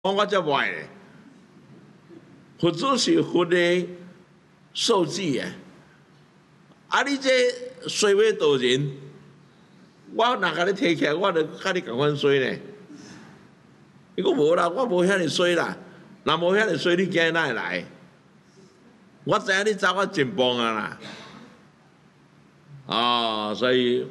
我才坏咧。佛祖是佛的受记诶，啊，你这衰尾道人，我若甲你提起来，我著甲你共款衰呢。伊讲无啦，我无遐尼衰啦，若无遐尼衰，你今日哪会来？我知影你早我真棒啊啦，所以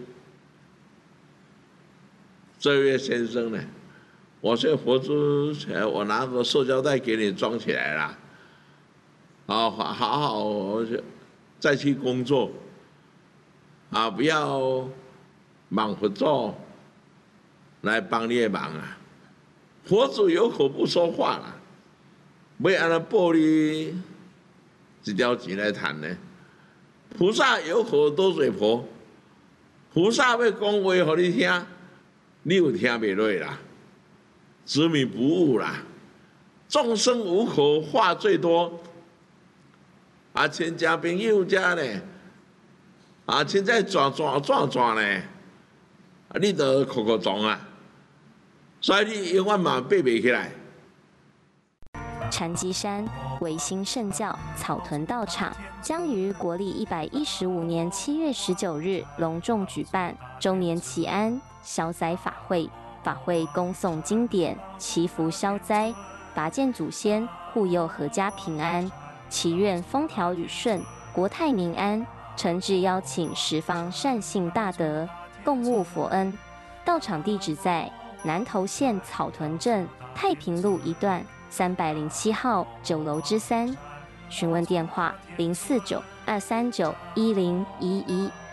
这位先生呢，我说佛珠，我拿个塑胶袋给你装起来啦，好好再去工作，不要忙佛祖来帮你的忙啊。佛祖有口不说话啦，要安怎报你一条钱来谈呢？菩萨有口多嘴婆，菩萨要讲话互你听，你有听袂落啦？执迷不悟啦！众生无口，话最多。亲戚朋友遮呢，凊彩转呢，你着哭撞啊！所以你永远嘛爬袂起来。 禅机山维新圣教草屯道场将于国历115年7月19日隆重举办周年祈安消灾法会，法会恭诵经典，祈福消灾，拔剑祖先，护佑阖家平安，祈愿风调雨顺，国泰民安。诚挚邀请十方善信大德共悟佛恩。道场地址在南投县草屯镇太平路一段307号9楼之3，询问电话049-239-1011。